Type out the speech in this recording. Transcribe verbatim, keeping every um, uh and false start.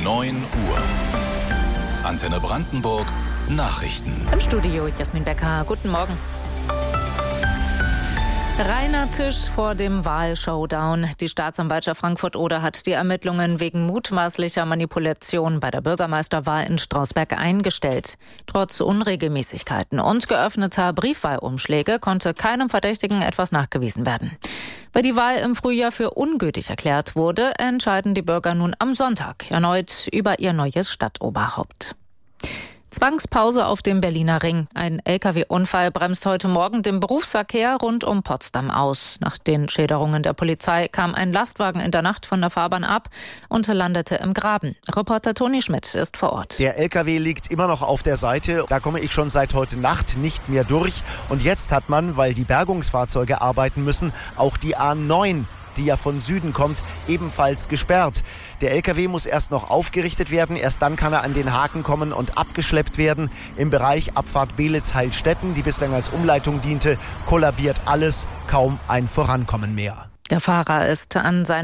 neun Uhr. Antenne Brandenburg Nachrichten. Im Studio Jasmin Becker. Guten Morgen. Reiner Tisch vor dem Wahlshowdown. Die Staatsanwaltschaft Frankfurt-Oder hat die Ermittlungen wegen mutmaßlicher Manipulation bei der Bürgermeisterwahl in Strausberg eingestellt. Trotz Unregelmäßigkeiten und geöffneter Briefwahlumschläge konnte keinem Verdächtigen etwas nachgewiesen werden. Weil die Wahl im Frühjahr für ungültig erklärt wurde, entscheiden die Bürger nun am Sonntag erneut über ihr neues Stadtoberhaupt. Zwangspause auf dem Berliner Ring. Ein L K W-Unfall bremst heute Morgen den Berufsverkehr rund um Potsdam aus. Nach den Schilderungen der Polizei kam ein Lastwagen in der Nacht von der Fahrbahn ab und landete im Graben. Reporter Toni Schmidt ist vor Ort. Der L K W liegt immer noch auf der Seite. Da komme ich schon seit heute Nacht nicht mehr durch. Und jetzt hat man, weil die Bergungsfahrzeuge arbeiten müssen, auch die A neun, die ja von Süden kommt, ebenfalls gesperrt. Der L K W muss erst noch aufgerichtet werden, erst dann kann er an den Haken kommen und abgeschleppt werden. Im Bereich Abfahrt Beelitz-Heilstätten, die bislang als Umleitung diente, kollabiert alles, kaum ein Vorankommen mehr. Der Fahrer ist an seinem